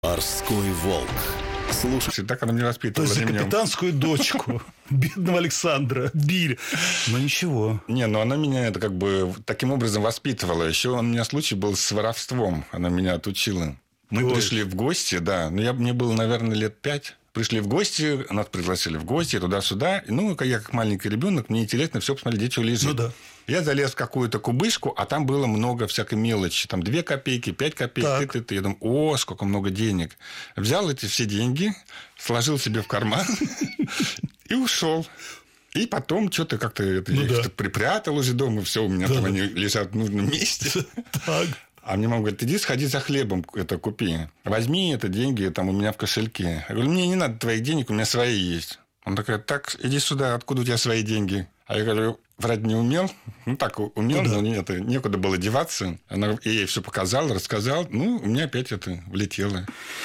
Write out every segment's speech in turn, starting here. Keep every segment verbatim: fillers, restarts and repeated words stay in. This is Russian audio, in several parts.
Морской волк. Слушай, так она меня воспитывала. То есть за капитанскую дочку бедного Александра били. Но ничего. Не, ну она меня это как бы таким образом воспитывала. Еще у меня случай был с воровством. Она меня отучила. Мы Ой. пришли в гости, да. Ну, я, мне было, наверное, лет пять. Пришли в гости, нас пригласили в гости, туда-сюда. Ну, я как маленький ребенок, мне интересно все посмотреть, где что лежит. Ну, да. Я залез в какую-то кубышку, а там было много всякой мелочи. Там две копейки, пять копеек. Ты, ты, ты. Я думаю, о, сколько много денег. Взял эти все деньги, сложил себе в карман и ушел. И потом что-то как-то это, ну, я да. их припрятал уже дома. Все, у меня да, там да. они лежат в нужном месте. Так. А мне мама говорит, иди сходи за хлебом, это купи. Возьми это деньги там у меня в кошельке. Я говорю, мне не надо твоих денег, у меня свои есть. Он такой, так, иди сюда, откуда у тебя свои деньги? А я говорю, врать не умел. Ну, так умел, ну, да. но это, некуда было деваться. Она я ей все показала, рассказал. Ну, у меня опять это влетело.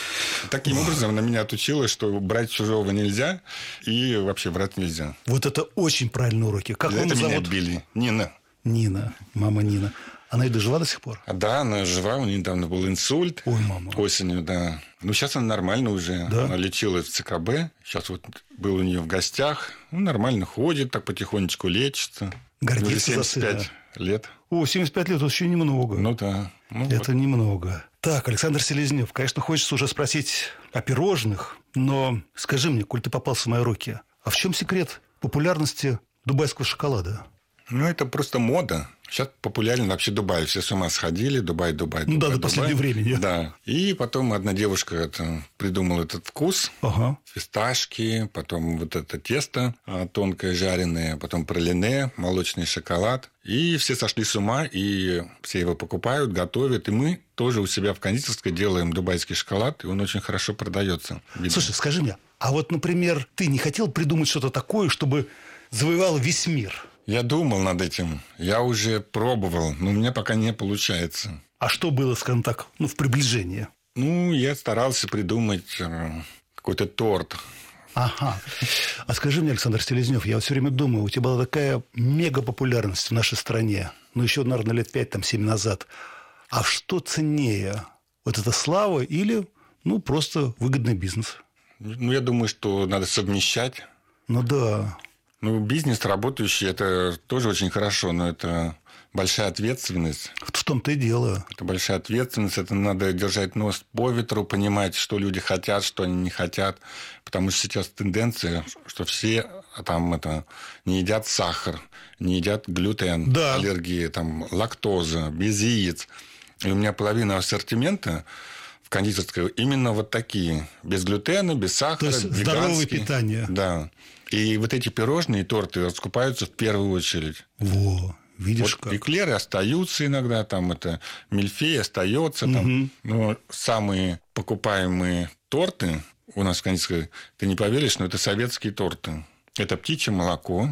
Таким образом, она меня отучила, что брать чужого нельзя и вообще врать нельзя. Вот это очень правильные уроки. Как За вам это зовут? меня били. Нина. Нина, мама Нина. Она и дожила до сих пор? Да, она жива, у нее недавно был инсульт. Ой, мама. Осенью, да. Ну, сейчас она нормально уже. Да? Она лечилась в ЦКБ. Сейчас вот был у нее в гостях. Ну, нормально ходит, так потихонечку лечится. Гордится ну, за сына. семьдесят пять лет. О, семьдесят пять лет, это еще немного. Ну, да. Ну, это вот. немного. Так, Александр Селезнев, конечно, хочется уже спросить о пирожных, но скажи мне, коль ты попался в мои руки, а в чем секрет популярности дубайского шоколада? Ну, это просто мода. Сейчас популярен вообще Дубай. Все с ума сходили. Дубай, Дубай, Ну, Дубай, да, до Дубай. последнего времени. Да. И потом одна девушка это, придумала этот вкус. Ага. Фисташки, потом вот это тесто тонкое, жареное, потом пралине, молочный шоколад. И все сошли с ума, и все его покупают, готовят. И мы тоже у себя в кондитерской делаем дубайский шоколад, и он очень хорошо продается. Видно. Слушай, скажи мне, а вот, например, ты не хотел придумать что-то такое, чтобы завоевал весь мир? Я думал над этим. Я уже пробовал, но у меня пока не получается. А что было, скажем так, ну, в приближении? Ну, я старался придумать какой-то торт. Ага. А скажи мне, Александр Селезнев, я вот все время думаю, у тебя была такая мегапопулярность в нашей стране, ну, еще, наверное, лет пять, там, семь назад. А что ценнее? Вот эта слава или, ну, просто выгодный бизнес? Ну, я думаю, что надо совмещать. Ну, да. Ну, бизнес работающий – это тоже очень хорошо, но это большая ответственность. В том-то и дело. Это большая ответственность, это надо держать нос по ветру, понимать, что люди хотят, что они не хотят. Потому что сейчас тенденция, что все там это, не едят сахар, не едят глютен, да. аллергии, там, лактоза, без яиц. И у меня половина ассортимента в кондитерской именно вот такие. Без глютена, без сахара. То есть здоровое питание. Да. И вот эти пирожные и торты раскупаются в первую очередь. Во, видишь вот как. Эклеры остаются иногда, там это мильфей остается. Угу. Там. Но самые покупаемые торты у нас в кондитерской, ты не поверишь, но это советские торты. Это птичье молоко,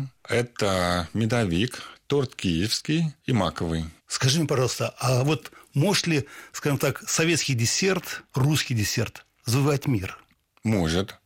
это медовик, торт киевский и маковый. Скажи мне, пожалуйста, а вот может ли, скажем так, советский десерт, русский десерт завоевать мир? Может.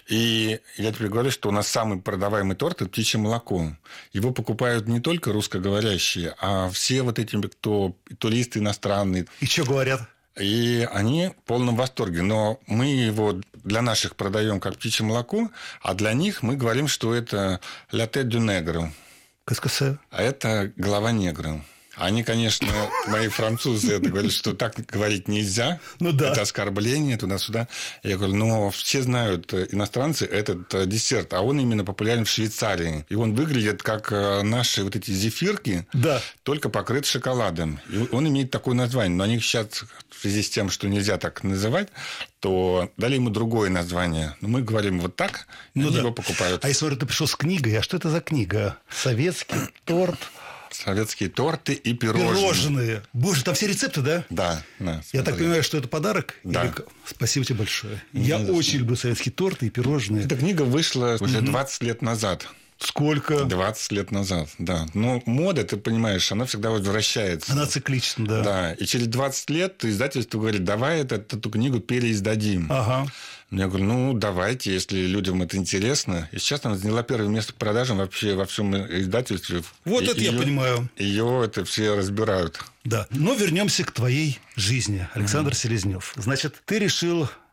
И я тебе говорю, что у нас самый продаваемый торт – это птичье молоко. Его покупают не только русскоговорящие, а все вот эти, кто туристы иностранные. И что говорят? И они в полном восторге. Но мы его для наших продаем как птичье молоко, а для них мы говорим, что это «ля тête du негро». Каскасе. А это голова негра. Они, конечно, мои французы это говорят, что так говорить нельзя. Ну, да. Это оскорбление туда-сюда. Я говорю, но все знают, иностранцы, этот десерт, а он именно популярен в Швейцарии. И он выглядит как наши вот эти зефирки, да. только покрыт шоколадом. И он имеет такое название. Но они сейчас, в связи с тем, что нельзя так называть, то дали ему другое название. Но мы говорим вот так, и ну, они да. его покупают. А я смотрю, ты пришел с книгой. А что это за книга? Советский торт. Советские торты и пирожные. Пирожные. Боже, там все рецепты, да? Да. да Я так понимаю, что это подарок? Да. Или... Спасибо тебе большое. Не Я за очень что. люблю советские торты и пирожные. Эта книга вышла уже Мгм. двадцать лет назад. Сколько? двадцать лет назад, да. Но мода, ты понимаешь, она всегда возвращается. Она циклична, да. Да. И через двадцать лет издательство говорит, давай это, эту книгу переиздадим. Ага. Я говорю, ну, давайте, если людям это интересно. И сейчас она заняла первое место по продажам вообще во всем издательстве. Вот И это ее, я понимаю. Ее это все разбирают. Да. Но вернемся к твоей жизни, Александр mm-hmm. Селезнев. Значит, ты решил